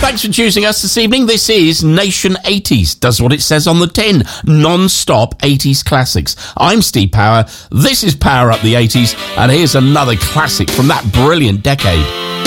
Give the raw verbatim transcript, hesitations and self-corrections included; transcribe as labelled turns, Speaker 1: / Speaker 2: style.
Speaker 1: Thanks for choosing us this evening. This is Nation eighties. Does what it says on the tin. Non-stop eighties classics. I'm Steve Power. This is Power Up the eighties. And here's another classic from that brilliant decade.